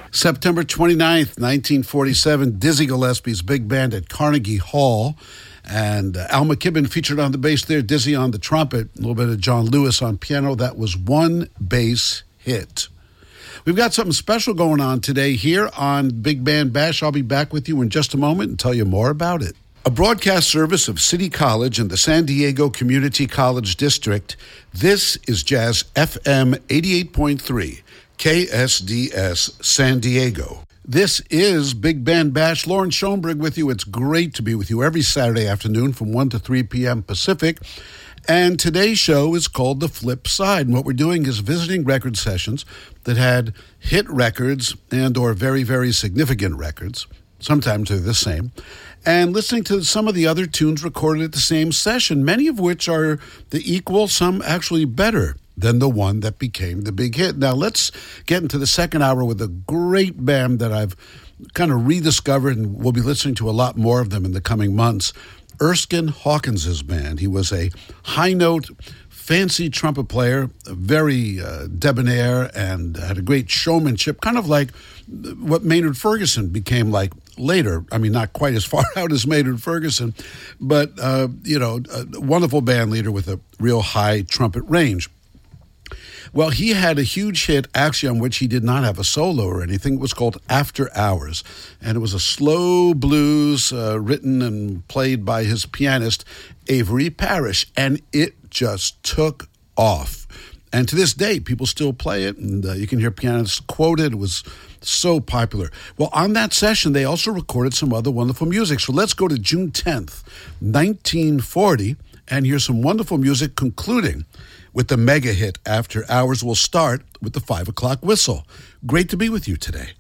September 29th, 1947, Dizzy Gillespie's big band at Carnegie Hall. And Al McKibben featured on the bass there, Dizzy on the trumpet, a little bit of John Lewis on piano. That was one bass hit. We've got something special going on today here on Big Band Bash. I'll be back with you in just a moment and tell you more about it. A broadcast service of City College and the San Diego Community College District. This is Jazz FM 88.3, KSDS San Diego. This is Big Band Bash. Lauren Schoenberg with you. It's great to be with you every Saturday afternoon from 1 to 3 p.m. Pacific. And today's show is called The Flip Side. And what we're doing is visiting record sessions that had hit records and or very, very significant records. Sometimes they're the same. And listening to some of the other tunes recorded at the same session, many of which are the equal, some actually better than the one that became the big hit. Now, let's get into the second hour with a great band that I've kind of rediscovered, and we'll be listening to a lot more of them in the coming months. Erskine Hawkins' band. He was a high-note, fancy trumpet player, very debonair, and had a great showmanship, kind of like what Maynard Ferguson became like later. I mean, not quite as far out as Maynard Ferguson, but, a wonderful band leader with a real high trumpet range. Well, he had a huge hit, actually, on which he did not have a solo or anything. It was called After Hours, and it was a slow blues written and played by his pianist, Avery Parrish, and it just took off. And to this day, people still play it, and you can hear pianists quoted. It was so popular. Well, on that session, they also recorded some other wonderful music. So let's go to June 10th, 1940, and hear some wonderful music concluding with the mega hit After Hours. We'll start with the 5 o'clock whistle. Great to be with you today.